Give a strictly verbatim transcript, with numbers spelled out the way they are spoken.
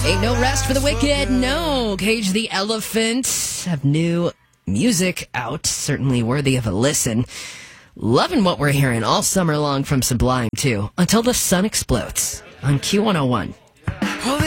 Ain't no rest for the wicked. No. Cage the Elephant have new music out. Certainly worthy of a listen. Loving what we're hearing all summer long from Sublime, too. Until the Sun Explodes on Q one oh one.